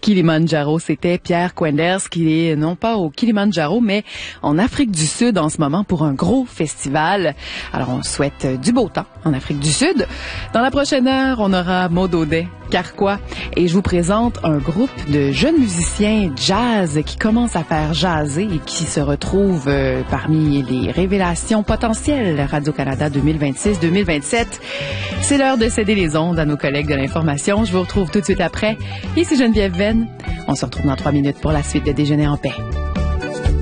Kilimandjaro. C'était Pierre Quenders qui est non pas au Kilimandjaro, mais en Afrique du Sud en ce moment pour un gros festival. Alors, on souhaite du beau temps en Afrique du Sud. Dans la prochaine heure, on aura Maud Audet, Carquois, et je vous présente un groupe de jeunes musiciens jazz qui commencent à faire jaser et qui se retrouvent parmi les révélations potentielles Radio-Canada 2026-2027. C'est l'heure de céder les ondes à nos collègues de l'information. Je vous retrouve tout de suite après. Ici Geneviève Venn. On se retrouve dans 3 minutes pour la suite de Déjeuner en paix.